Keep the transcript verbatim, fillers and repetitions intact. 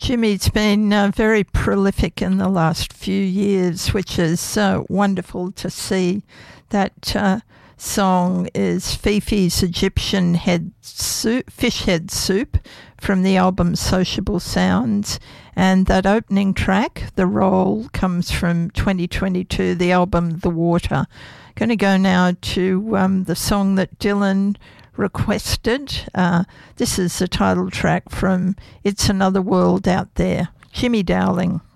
Jimmy's been uh, very prolific in the last few years, which is uh, wonderful to see. That uh, song is Fifi's Egyptian head soup, fish head soup from the album Sociable Sounds. And that opening track, The Roll, comes from twenty twenty-two, the album The Water. Going to go now to um, the song that Dylan requested. Uh, this is the title track from It's Another World Out There. Jimmy Dowling.